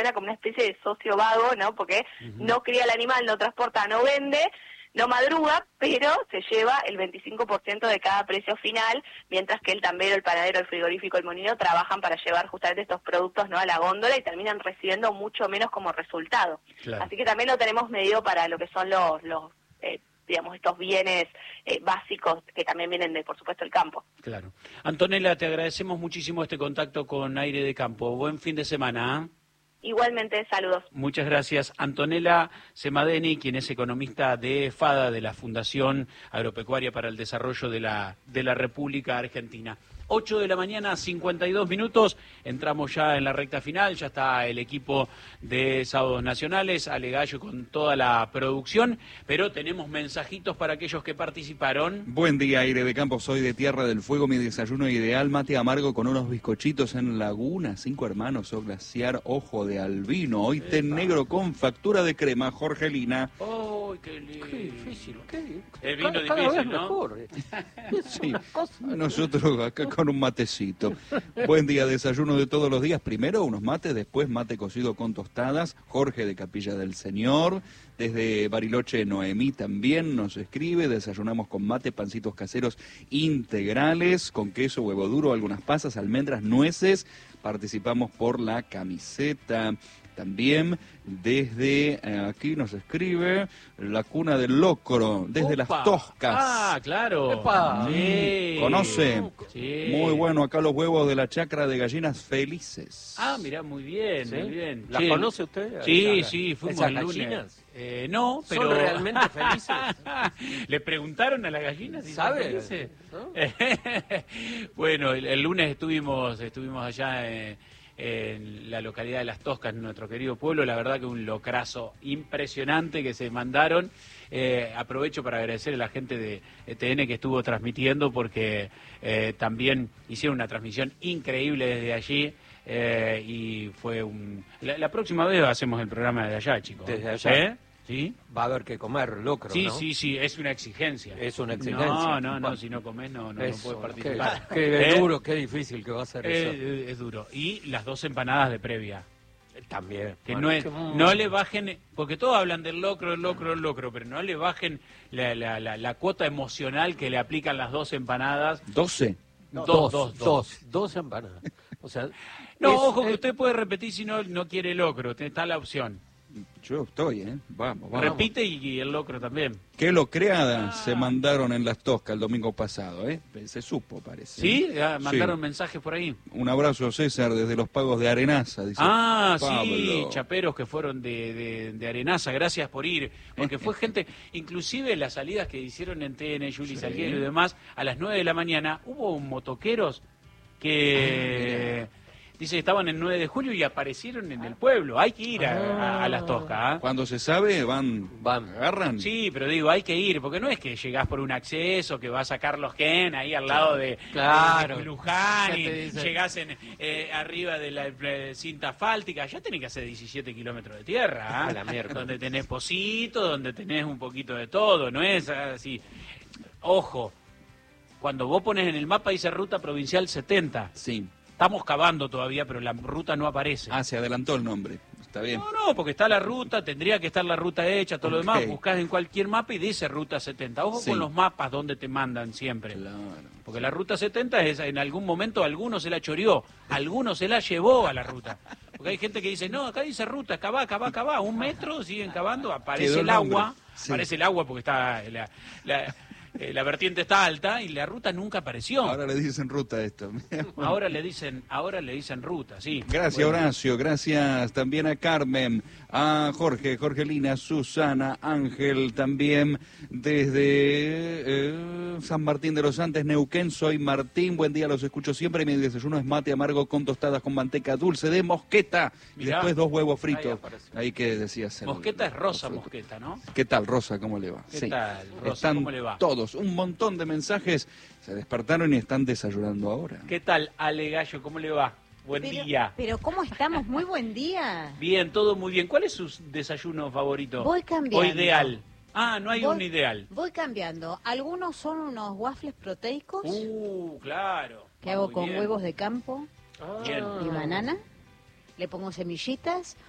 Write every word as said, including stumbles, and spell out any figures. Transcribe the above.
funciona como una especie de socio vago, ¿no? Porque uh-huh. no cría el animal, no transporta, no vende, no madruga, pero se lleva el veinticinco por ciento de cada precio final, mientras que el tambero, el panadero, el frigorífico, el molinero trabajan para llevar justamente estos productos, ¿no?, a la góndola y terminan recibiendo mucho menos como resultado. Claro. Así que también lo tenemos medido para lo que son los, los eh, digamos, estos bienes eh, básicos que también vienen de, por supuesto, el campo. Claro. Antonella, te agradecemos muchísimo este contacto con Aire de Campo. Buen fin de semana, ¿eh? Igualmente, saludos. Muchas gracias. Antonella Semadeni, quien es economista de FADA, de la Fundación Agropecuaria para el Desarrollo de la, de la República Argentina. ocho de la mañana, cincuenta y dos minutos, entramos ya en la recta final, ya está el equipo de Sábados Nacionales, Ale Gallo con toda la producción, pero tenemos mensajitos para aquellos que participaron. Buen día, Aire de Campo, soy de Tierra del Fuego, mi desayuno ideal, mate amargo con unos bizcochitos en Laguna, Cinco Hermanos o Glaciar, Ojo de Albino, hoy té negro con factura de crema, Jorgelina. ¡Oh, qué lindo! Qué difícil, qué El vino cada, difícil, cada vez ¿no? Mejor. Sí, nosotros acá con un matecito. Buen día, desayuno de todos los días. Primero unos mates, después mate cocido con tostadas. Jorge de Capilla del Señor. Desde Bariloche, Noemí también nos escribe. Desayunamos con mate, pancitos caseros integrales, con queso, huevo duro, algunas pasas, almendras, nueces. Participamos por la camiseta. También desde eh, aquí nos escribe la cuna del locro, desde Opa. Las Toscas. Ah, claro. Epa. Sí. ¿Conoce? Sí. Muy bueno, acá los huevos de la chacra de gallinas felices. Ah, mirá, muy bien, ¿Sí? muy bien. ¿Las sí. conoce usted? Sí, sí, fuimos ¿Esas el lunes. gallinas? Eh, no, pero... ¿Son realmente felices? ¿Le preguntaron a las gallinas si ¿Sabe? son felices? ¿No? Bueno, el, el lunes estuvimos, estuvimos allá en... en la localidad de Las Toscas, en nuestro querido pueblo. La verdad que un locrazo impresionante que se mandaron. Eh, aprovecho para agradecer a la gente de E T N que estuvo transmitiendo, porque eh, también hicieron una transmisión increíble desde allí. Eh, y fue un... La, la próxima vez hacemos el programa de allá, chicos. Desde allá. ¿Eh? ¿Sí? Va a haber que comer locro, Sí, ¿no? sí, sí, es una exigencia. Es una exigencia. No, no, no, si no comes no, no, no puedes participar. Qué, qué ¿Eh? duro, qué difícil que va a ser eso. Eh, es duro. Y las dos empanadas de previa. También. Que bueno, no, es, que... no le bajen, porque todos hablan del locro, el locro, el locro, pero no le bajen la, la, la, la cuota emocional que le aplican las dos empanadas. ¿doce? No, dos, dos, dos, dos, dos, dos empanadas. O sea, no, es, ojo que es... usted puede repetir si no, no quiere locro, está la opción. Yo estoy, ¿eh? Vamos, vamos. Repite y, y el locro también. Qué locreada Ah. se mandaron en Las Toscas el domingo pasado, ¿eh? Se supo, parece. ¿Sí? Ah, mandaron Sí. mensajes por ahí. Un abrazo, César, desde los Pagos de Arenaza, dice Ah, Pablo. sí, chaperos que fueron de, de, de Arenaza, gracias por ir, porque fue gente, inclusive las salidas que hicieron en T N, Juli Sí. Salguero y demás, a las nueve de la mañana, hubo motoqueros que... Ah, dice que estaban en nueve de julio y aparecieron en el pueblo. Hay que ir a, a, a Las Toscas. ¿eh? Cuando se sabe, van, Van. agarran. Sí, pero digo, hay que ir, porque no es que llegás por un acceso, que vas a Carlos Ken, ahí al lado de, Claro. de Luján, Ya y te dicen. llegás en, eh, arriba de la eh, cinta asfáltica. Ya tenés que hacer diecisiete kilómetros de tierra, ¿eh? A la mierda. Donde tenés pocito, donde tenés un poquito de todo, no es así. Ojo, cuando vos pones en el mapa dice ruta provincial setenta. Sí. Estamos cavando todavía, pero la ruta no aparece. Ah, se adelantó el nombre. Está bien. No, no, porque está la ruta, tendría que estar la ruta hecha, todo lo Ok. demás. Buscás en cualquier mapa y dice ruta setenta. Ojo Sí. con los mapas donde te mandan siempre. Claro. Porque la ruta setenta es, en algún momento alguno se la choreó, alguno se la llevó a la ruta. Porque hay gente que dice, no, acá dice ruta, acá va, acá va, acá va. Un metro, siguen cavando, aparece Quedó el el nombre. agua, Sí. aparece el agua porque está la, la, eh, la vertiente está alta y la ruta nunca apareció. Ahora le dicen ruta a esto. Ahora le dicen, ahora le dicen ruta, sí. Gracias, Bueno. Horacio. Gracias también a Carmen, a Jorge, Jorgelina, Susana, Ángel, también desde eh, San Martín de los Andes, Neuquén. Soy Martín, buen día, los escucho siempre. Mi desayuno es mate amargo con tostadas con manteca dulce de mosqueta. Y Mirá. después dos huevos Ahí fritos. aparece. Ahí que decías. el- Mosqueta es rosa, el- mosqueta, ¿no? ¿Qué tal, Rosa? ¿Cómo le va? ¿Qué tal, Rosa? Están ¿Cómo le va? todos, un montón de mensajes. Se despertaron y están desayunando ahora. ¿Qué tal, Ale Gallo? ¿Cómo le va? Buen pero, día. Pero ¿cómo estamos? Muy buen día. Bien, todo muy bien. ¿Cuál es su desayuno favorito? Voy cambiando. O ideal. Ah, no hay Voy- un ideal. Voy cambiando. Algunos son unos waffles proteicos Uh, claro. que hago Muy con bien. huevos de campo Bien. y banana. Le pongo semillitas.